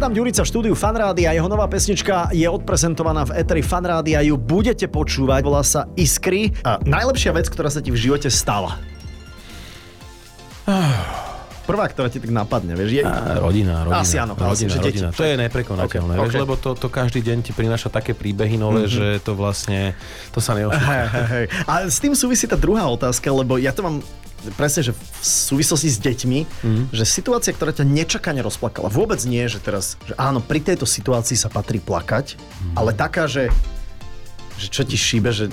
Adam Ďurica v štúdiu Fanrádia, jeho nová pesnička je odprezentovaná v éteri Fanrádia, ju budete počúvať, volá sa Iskry. A najlepšia vec, ktorá sa ti v živote stala? Prvá, ktorá ti tak napadne, vieš? Rodina. Asi áno. Rodina. To je neprekonateľné. Okay. Vieš, lebo to každý deň ti prináša také príbehy nové, že to vlastne, to sa neošíka. Hej. A s tým súvisí tá druhá otázka, lebo ja to mám presne, že v súvislosti s deťmi, že situácia, ktorá ťa nečakane rozplakala, vôbec nie, že teraz, že áno, pri tejto situácii sa patrí plakať, ale taká, že čo ti šíbe, že...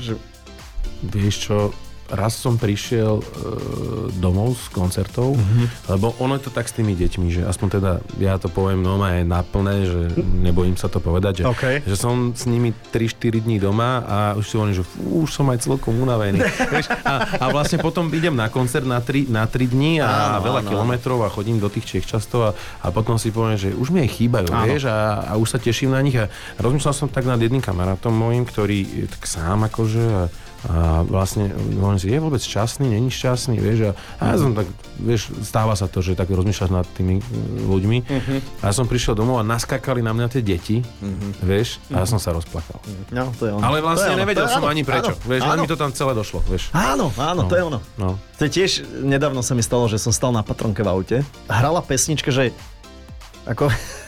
Vieš čo, raz som prišiel domov z koncertov, lebo ono je to tak s tými deťmi, že aspoň teda ja to poviem normálne naplné, že nebojím sa to povedať, že som s nimi 3-4 dní doma a už si hovorím, že už som aj celkom unavený. a vlastne potom idem na koncert na 3 dní a veľa kilometrov a chodím do tých Čiech často a potom si poviem, že už mi aj chýbajú, vieš, a už sa teším na nich a rozmýšľal som tak nad jedným kamarátom môjim, ktorý je tak sám akože a vlastne hovorím si, je vôbec šťastný, není šťastný, vieš, a ja som tak, vieš, stáva sa to, že tak rozmýšľaš nad tými ľuďmi a ja som prišiel domov a naskakali na mňa tie deti, vieš, a ja som sa rozplakal. No, to je ono. Ale vlastne nevedel som ani prečo, vieš, len mi to tam celé došlo, vieš. Áno, to je ono. No. To je tiež, nedávno sa mi stalo, že som stal na patronke v aute, hrala pesnička, že ako...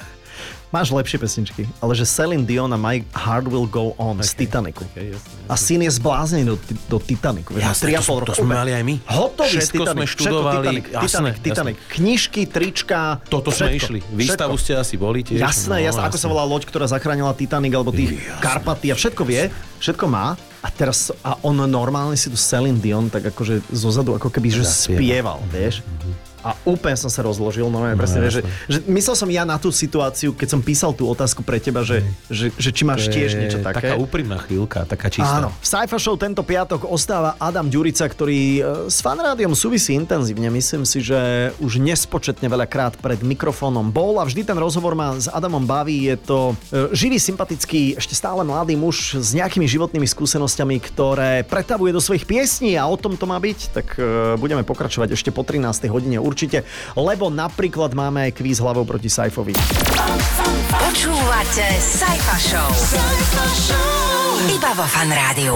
Máš lepšie pesničky, ale že Celine Dion a My Heart Will Go On z Titanicu. A syn je zbláznený do Titanicu. Jasné, to sme mali aj my. Hotový z Všetko sme študovali. Titanic. Knižky, trička. Toto sme išli. Výstavu ste asi boli tiež. Jasné. Ako sa volá loď, ktorá zachránila Titanic, alebo tých Karpaty a všetko vie, všetko má. A teraz, on normálne si tu Celine Dion tak akože zozadu, ako keby, že spieval, vieš. A úplne som sa rozložil, presne, že myslel som ja na tú situáciu, keď som písal tú otázku pre teba, že či máš tiež niečo také. Taká úprimná chvíľka, taká čistá. Áno. V Sci-Fi Show tento piatok ostáva Adam Ďurica, ktorý s Fanrádiom súvisí intenzívne. Myslím si, že už nespočetne veľakrát pred mikrofónom bol a vždy ten rozhovor ma s Adamom baví. Je to živý, sympatický, ešte stále mladý muž s nejakými životnými skúsenosťami, ktoré pretavuje do svojich piesní a o tom to má byť. Tak budeme pokračovať ešte po 13. hodine určite, lebo napríklad máme aj kvíz hlavou proti Saifovi. Počúvate Sci-Fi Show. Iba vo Fan Rádiu.